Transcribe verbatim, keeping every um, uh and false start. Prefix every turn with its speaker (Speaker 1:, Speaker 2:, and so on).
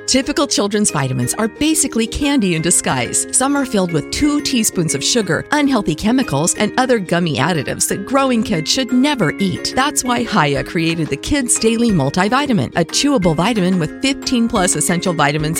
Speaker 1: Typical children's vitamins are basically candy in disguise. Some are filled with two teaspoons of sugar, unhealthy chemicals, and other gummy additives that growing kids should never eat. That's why Hiya created the Kids Daily Multivitamin, a chewable vitamin with fifteen plus essential vitamins